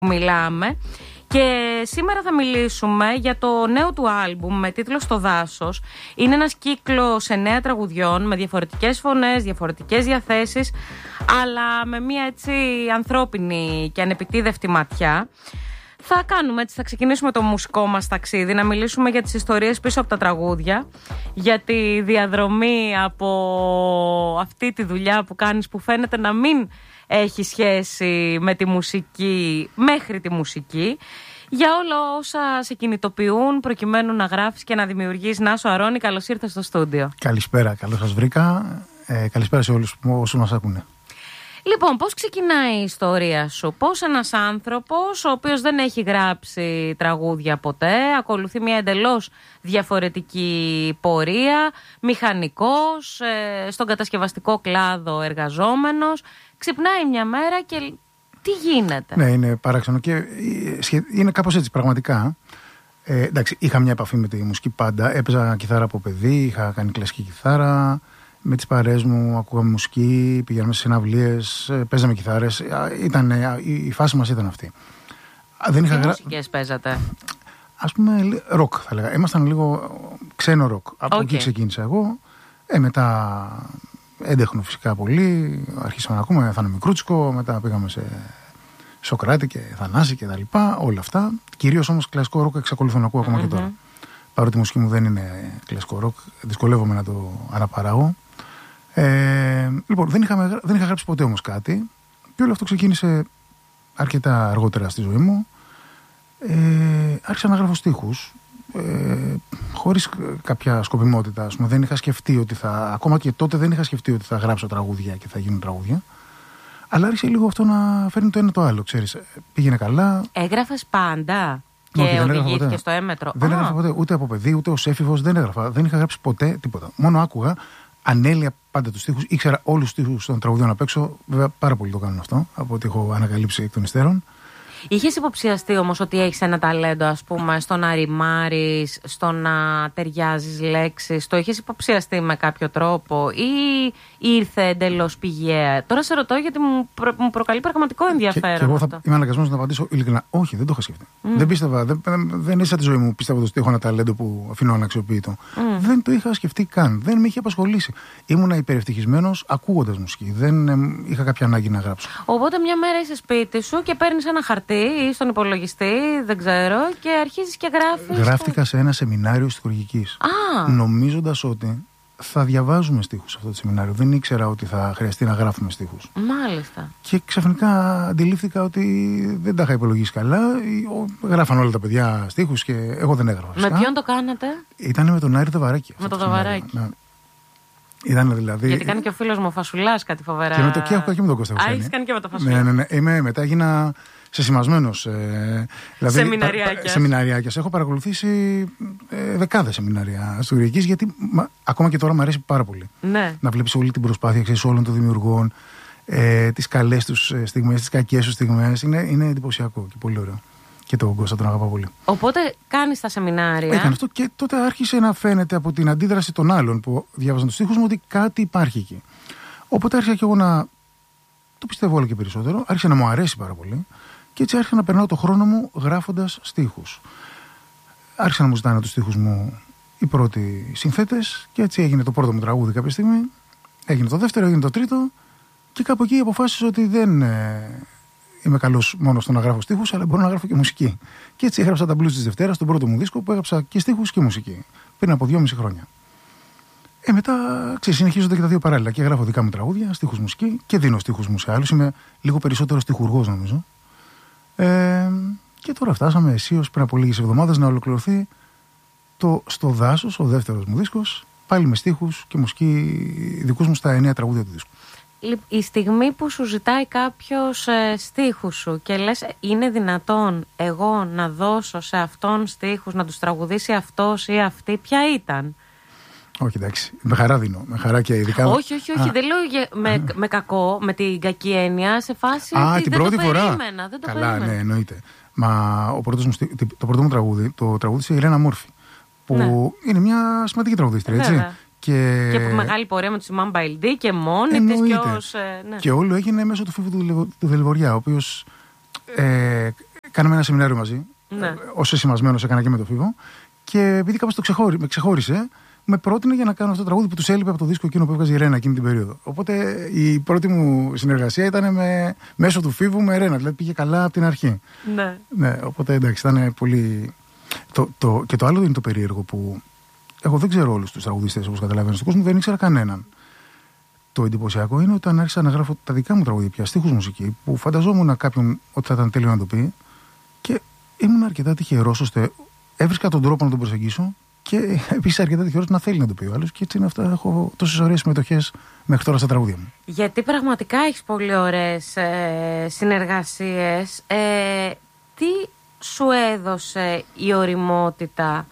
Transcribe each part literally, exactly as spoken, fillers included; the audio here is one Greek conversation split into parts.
μιλάμε. Και σήμερα θα μιλήσουμε για το νέο του άλμπουμ με τίτλο «Στο δάσος». Είναι ένας κύκλος εννέα τραγουδιών με διαφορετικές φωνές, διαφορετικές διαθέσεις, αλλά με μια έτσι ανθρώπινη και ανεπιτίδευτη ματιά. Θα κάνουμε έτσι, θα ξεκινήσουμε το μουσικό μας ταξίδι, να μιλήσουμε για τις ιστορίες πίσω από τα τραγούδια, για τη διαδρομή από αυτή τη δουλειά που κάνεις που φαίνεται να μην έχει σχέση με τη μουσική μέχρι τη μουσική, για όλα όσα σε κινητοποιούν προκειμένου να γράφεις και να δημιουργείς. Νάσο Αρώνη, καλώς ήρθες στο στούντιο. Καλησπέρα, καλώς σας βρήκα. Ε, καλησπέρα σε όλους όσους μας ακούνε. Λοιπόν, πώς ξεκινάει η ιστορία σου? Πώς ένας άνθρωπος, ο οποίος δεν έχει γράψει τραγούδια ποτέ, ακολουθεί μια εντελώς διαφορετική πορεία, μηχανικός, ε, στον κατασκευαστικό κλάδο εργαζόμενος, ξυπνάει μια μέρα και τι γίνεται? Ναι, είναι παράξενο και είναι κάπως έτσι πραγματικά. Ε, εντάξει, είχα μια επαφή με τη μουσική πάντα, έπαιζα κιθάρα από παιδί, είχα κάνει κλασική κιθάρα. Με τις παρέες μου ακούγαμε μουσική, πηγαίναμε σε συναυλίες, παίζαμε κιθάρες. Ήταν, η φάση μας ήταν αυτή. Δεν είχα Τι γρα... μουσικές παίζατε? Ας πούμε ροκ θα λέγα. Ήμασταν λίγο ξένο ροκ. Από okay. εκεί ξεκίνησα εγώ. Ε, μετά έντεχνο φυσικά πολύ. Αρχίσαμε να ακούμε Θάνο Μικρούτσικο. Μετά πήγαμε σε Σοκράτη και Θανάση και τα λοιπά. Όλα αυτά. Κυρίως όμως κλασικό ροκ εξακολουθώ να ακούω ακόμα mm-hmm. και τώρα. Παρότι η μουσική μου δεν είναι κλασικό ροκ, δυσκολεύομαι να το αναπαράγω. Ε, λοιπόν, δεν είχα, δεν είχα γράψει ποτέ όμως κάτι και όλο αυτό ξεκίνησε αρκετά αργότερα στη ζωή μου. Ε, άρχισα να γράφω στίχους ε, χωρίς κάποια σκοπιμότητα. Ας πούμε. Δεν είχα σκεφτεί ότι θα, ακόμα και τότε δεν είχα σκεφτεί ότι θα γράψω τραγούδια και θα γίνουν τραγούδια. Αλλά άρχισε λίγο αυτό να φέρνει το ένα το άλλο, ξέρεις. Πήγαινε καλά. Έγραφες πάντα? Και όχι, οδηγήθηκε στο έμετρο? Δεν ah. έγραφα ποτέ, ούτε από παιδί, ούτε ως έφηβος, δεν έγραφα. Δεν είχα γράψει ποτέ τίποτα. Μόνο άκουγα, ανέλυα πάντα τους στίχους, ήξερα όλους τους στίχους των τραγουδιών απ' έξω. Βέβαια, πάρα πολύ το κάνουν αυτό, από ό,τι έχω ανακαλύψει εκ των υστέρων. Είχες υποψιαστεί όμως ότι έχεις ένα ταλέντο, ας πούμε, στο να ρημάρεις, στο να ταιριάζεις λέξεις? Το είχες υποψιαστεί με κάποιο τρόπο ή ήρθε εντελώς πηγαία? Τώρα σε ρωτώ γιατί μου, προ, μου προκαλεί πραγματικό ενδιαφέρον. Και, και εγώ θα είμαι αναγκασμένος να απαντήσω ειλικρινά. Όχι, δεν το είχα σκεφτεί. Mm. Δεν πίστευα, δεν, δεν, δεν ίσα τη ζωή μου πίστευα ότι έχω ένα ταλέντο που αφήνω αναξιοποιητό. Mm. Δεν το είχα σκεφτεί καν. Δεν με είχε απασχολήσει. Ήμουνα υπερευτυχισμένος ακούγοντας μουσική. Δεν ε, είχα κάποια ανάγκη να γράψω. Οπότε μια μέρα είσαι σπίτι σου και παίρνεις ένα χαρτί ή στον υπολογιστή, δεν ξέρω, και αρχίζεις και γράφεις. Γράφτηκα σε ένα σεμινάριο στιχουργικής. Ah. Νομίζοντας ότι θα διαβάζουμε στίχους σε αυτό το σεμινάριο. Δεν ήξερα ότι θα χρειαστεί να γράφουμε στίχους. Μάλιστα. Και ξαφνικά αντιλήφθηκα ότι δεν τα είχα υπολογίσει καλά. Γράφαν όλα τα παιδιά στίχους και εγώ δεν έγραφα. Με ποιον το κάνατε? Ήταν με τον Άρη Ταβαράκη. Με τον Ταβαράκη. Ναι. Ήταν δηλαδή. Γιατί κάνει και ο φίλος μου ο Φασουλάς κάτι φοβερά. Και, με το, και έχω και με τον Κώστα. Α, έχεις κάνει και με τον Φασουλά. Ναι, ναι, ναι. Είμαι, μετά έγινα σεσημασμένος. Ε, δηλαδή, σεμιναριάκια. Σεμιναριάκια. Έχω παρακολουθήσει ε, δεκάδες σεμινάρια στιχουργικής, γιατί μα, ακόμα και τώρα μου αρέσει πάρα πολύ. Ναι. Να βλέπεις όλη την προσπάθεια, ξέρεις, όλων των δημιουργών, ε, τις καλές τους στιγμές, τις κακές τους στιγμές. Είναι, είναι εντυπωσιακό και πολύ ωραίο. Και τον Κώστα τον αγαπάω πολύ. Οπότε κάνεις τα σεμινάρια. Έκανε αυτό και τότε άρχισε να φαίνεται από την αντίδραση των άλλων που διάβαζαν τους στίχους μου ότι κάτι υπάρχει εκεί. Οπότε άρχισα και εγώ να το πιστεύω όλο και περισσότερο. Άρχισε να μου αρέσει πάρα πολύ. Και έτσι άρχισα να περνάω το χρόνο μου γράφοντας στίχους. Άρχισαν να μου ζητάνε τους στίχους μου οι πρώτοι συνθέτες, και έτσι έγινε το πρώτο μου τραγούδι κάποια στιγμή. Έγινε το δεύτερο, έγινε το τρίτο, και κάπου εκεί αποφάσισα ότι δεν ε, είμαι καλός μόνο στο να γράφω στίχους, αλλά μπορώ να γράφω και μουσική. Και έτσι έγραψα τα blues της Δευτέρας, τον πρώτο μου δίσκο, που έγραψα και στίχους και μουσική. Πριν από δυόμιση χρόνια. Ε, μετά ξέρεις, συνεχίζονται και τα δύο παράλληλα. Και γράφω δικά μου τραγούδια, στίχους μουσική, και δίνω στίχους μου σε άλλους. Είμαι λίγο περισσότερο στιχουργός, νομίζω. Ε, και τώρα φτάσαμε αισίως πριν από λίγες εβδομάδες να ολοκληρωθεί το «Στο δάσος», ο δεύτερος μου δίσκος, πάλι με στίχους και μουσική δικούς μου στα εννέα τραγούδια του δίσκου. Η στιγμή που σου ζητάει κάποιος ε, στίχους σου και λες είναι δυνατόν εγώ να δώσω σε αυτόν στίχους, να τους τραγουδήσει αυτός ή αυτή, ποια ήταν? Όχι, εντάξει. Με χαρά δίνω. Με χαρά και ειδικά. Όχι, όχι, όχι. Α. Δεν λέω για, με, με κακό, με την κακή έννοια, σε φάση. Α, ότι την δεν πρώτη το φορά. Περίμενα, δεν το Καλά, περίμενα. ναι, εννοείται. Μα ο πρώτος μου, το πρώτο μου τραγούδι, το τραγούδισε η Ελένα Μόρφη. Που ναι. είναι μια σημαντική τραγουδίστρια, έτσι. Και, και από μεγάλη πορεία με του Σιμάν Μπαϊλντή και μόνη της και ως, ε, ναι. Και όλο έγινε μέσω του Φίβου του, του Δελβοριά, ο οποίος ε, κάναμε ένα σεμινάριο μαζί. Ναι. Ως εσημασμένος έκανα και με το Φίβο. Και επειδή κάπως το ξεχώρι, με ξεχώρισε, με πρότεινε για να κάνω αυτό το τραγούδι που τους έλειπε από το δίσκο εκείνο που έβγαζε η Ρένα εκείνη την περίοδο. Οπότε η πρώτη μου συνεργασία ήταν με, μέσω του Φίβου με Ρένα. Δηλαδή πήγε καλά από την αρχή. Ναι. Ναι, οπότε εντάξει, ήταν πολύ. Το, το, και το άλλο είναι το περίεργο που. Εγώ δεν ξέρω όλους τους τραγουδιστές όπως καταλαβαίνω στον κόσμο, δεν ήξερα κανέναν. Το εντυπωσιακό είναι όταν άρχισα να γράφω τα δικά μου τραγούδια πια, στίχους μουσική, που φανταζόμουν κάποιον ότι θα ήταν τέλειο να το πει και ήμουν αρκετά τυχερός ώστε έβρισκα τον τρόπο να τον προσεγγίσω και επίσης αρκετά τυχερός να θέλει να το πει ο άλλος και έτσι είναι αυτά. Έχω τόσες ωραίες συμμετοχές μέχρι τώρα στα τραγούδια μου. Γιατί πραγματικά έχεις πολύ ωραίες ε, συνεργασίες. Ε, τι σου έδωσε η ωριμότητα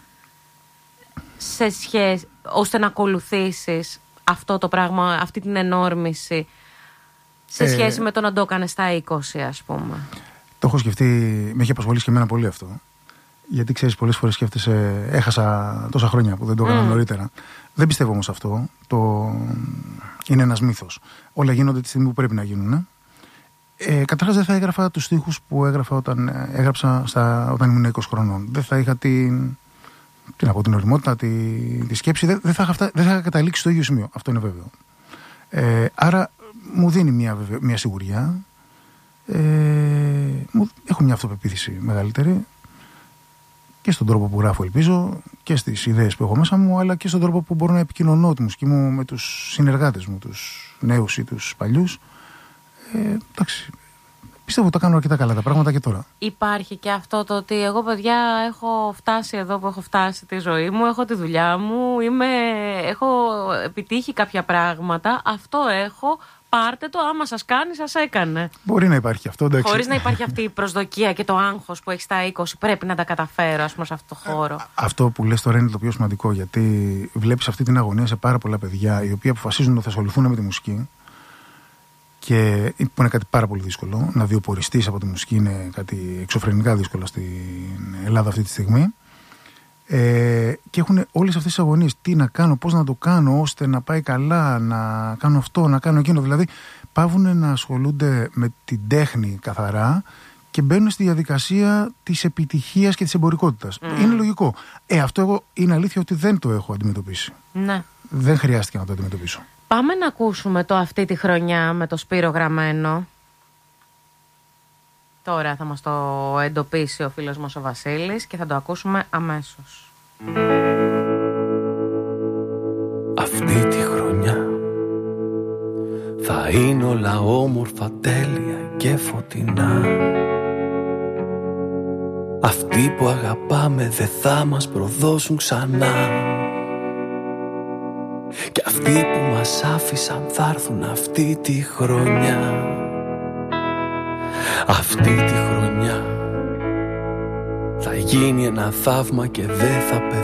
σε σχέση, ώστε να ακολουθήσεις αυτό το πράγμα, αυτή την ενόρμηση σε σχέση ε, με το να το έκανες στα είκοσι, ας πούμε? Το έχω σκεφτεί, με έχει απασχολήσει και εμένα πολύ αυτό. Γιατί ξέρεις, πολλές φορές σκέφτεσαι, έχασα τόσα χρόνια που δεν το έκανα mm. νωρίτερα. Δεν πιστεύω όμως αυτό. Το... Είναι ένας μύθος. Όλα γίνονται τη στιγμή που πρέπει να γίνουν. Ε, καταρχάς δεν θα έγραφα τους στίχους που έγραφα όταν έγραψα στα... όταν ήμουν είκοσι χρονών. Δεν θα είχα την, τι να πω, την ωριμότητα, τη, τη σκέψη. Δεν, δεν, θα είχα φτά... δεν θα είχα καταλήξει στο ίδιο σημείο. Αυτό είναι βέβαιο. Ε, άρα μου δίνει μια, μια σιγουριά. Ε, μου... Έχω μια αυτοπεποίθηση μεγαλύτερη. Και στον τρόπο που γράφω, ελπίζω, και στις ιδέες που έχω μέσα μου, αλλά και στον τρόπο που μπορώ να επικοινωνώ τη μουσική μου με τους συνεργάτες μου, τους νέους ή τους παλιούς. Ε, εντάξει. Πιστεύω ότι τα κάνω αρκετά καλά τα πράγματα και τώρα. Υπάρχει και αυτό το ότι εγώ, παιδιά, έχω φτάσει εδώ που έχω φτάσει τη ζωή μου, έχω τη δουλειά μου, είμαι, έχω επιτύχει κάποια πράγματα, αυτό έχω. Πάρτε το, άμα σας κάνει, σας έκανε. Μπορεί να υπάρχει αυτό, εντάξει. Χωρίς να υπάρχει αυτή η προσδοκία και το άγχος που έχει στα είκοσι, πρέπει να τα καταφέρω, ας πούμε, σε αυτό το χώρο. Αυτό που λες τώρα είναι το πιο σημαντικό, γιατί βλέπεις αυτή την αγωνία σε πάρα πολλά παιδιά, οι οποίοι αποφασίζουν ότι θα ασχοληθούν με τη μουσική. Και που είναι κάτι πάρα πολύ δύσκολο. Να βιοποριστείς από τη μουσική είναι κάτι εξωφρενικά δύσκολο στην Ελλάδα αυτή τη στιγμή. Ε, και έχουν όλες αυτές τις αγωνίες. Τι να κάνω, πώς να το κάνω ώστε να πάει καλά, να κάνω αυτό, να κάνω εκείνο. Δηλαδή, παύουν να ασχολούνται με την τέχνη καθαρά και μπαίνουν στη διαδικασία της επιτυχίας και της εμπορικότητας. Mm. Είναι λογικό. Ε, αυτό εγώ είναι αλήθεια ότι δεν το έχω αντιμετωπίσει. Ναι. Δεν χρειάστηκε να το αντιμετωπίσω. Πάμε να ακούσουμε το αυτή τη χρονιά με το Σπύρο Γραμμένο. Τώρα θα μας το εντοπίσει ο φίλος μας ο Βασίλης και θα το ακούσουμε αμέσως. Αυτή τη χρονιά θα είναι όλα όμορφα, τέλεια και φωτεινά. Αυτοί που αγαπάμε δεν θα μας προδώσουν ξανά. Και αυτοί που μας άφησαν θα έρθουν αυτή τη χρονιά. Αυτή τη χρονιά θα γίνει ένα θαύμα και δεν θα πεθάνει.